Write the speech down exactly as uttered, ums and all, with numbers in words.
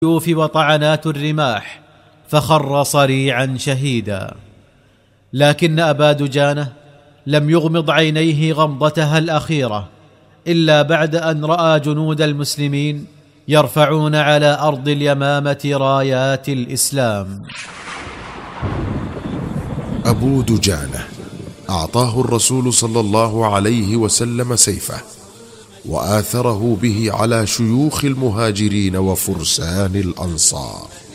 السيوف وطعنات الرماح فخر صريعا شهيدا. لكن أبا دجانة لم يغمض عينيه غمضتها الأخيرة إلا بعد أن رأى جنود المسلمين يرفعون على أرض اليمامة رايات الإسلام. أبو دجانة أعطاه الرسول صلى الله عليه وسلم سيفه، وآثره به على شيوخ المهاجرين وفرسان الأنصار.